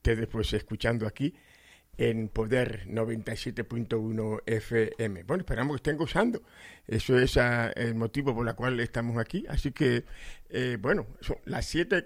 ustedes pues escuchando aquí en Poder 97.1 FM. Bueno, esperamos que estén gozando. Eso es el motivo por el cual estamos aquí. Así que, bueno, son las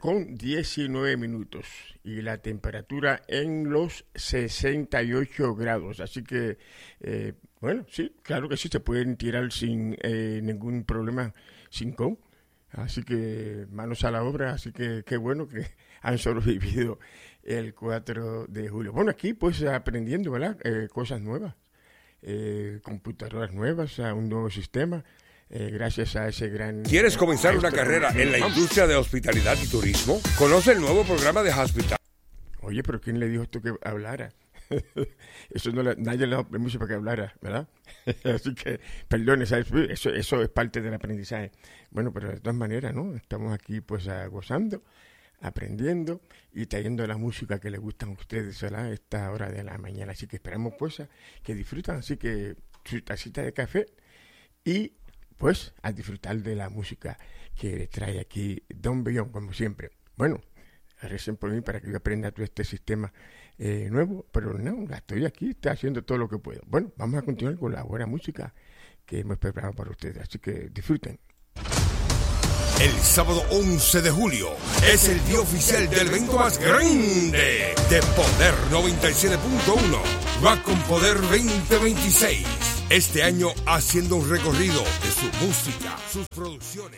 7:19 y la temperatura en los 68 grados. Así que, bueno, sí, claro que sí, se pueden tirar sin ningún problema, sin con. Así que manos a la obra, así que qué bueno que han sobrevivido el 4 de julio. Bueno, aquí pues aprendiendo, ¿verdad? Cosas nuevas, computadoras nuevas, a un nuevo sistema, gracias a ese gran... ¿Quieres comenzar una carrera en la industria de hospitalidad y turismo? Conoce el nuevo programa de Hospital. Oye, pero ¿quién le dijo esto que hablara? Eso nadie le ha dado permiso para que hablara, ¿verdad? Así que, perdón, eso es parte del aprendizaje. Bueno, pero de todas maneras, ¿no? Estamos aquí pues gozando, aprendiendo y trayendo la música que les gustan a ustedes, ¿verdad? A esta hora de la mañana. Así que esperamos pues que disfrutan, así que su tacita de café y pues a disfrutar de la música que trae aquí Don Bellón, como siempre. Bueno, recen por mí para que yo aprenda todo este sistema nuevo, pero no, estoy aquí, estoy haciendo todo lo que puedo. Bueno, vamos a continuar con la buena música que hemos preparado para ustedes, así que disfruten. El sábado 11 de julio es el día oficial del evento más grande de Poder 97.1, Rock con Poder 2026. Este año haciendo un recorrido de su música, sus producciones.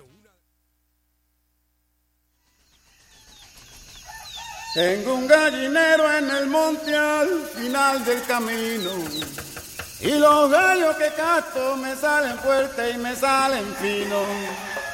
Tengo un gallinero en el monte al final del camino y los gallos que casto me salen fuertes y me salen finos.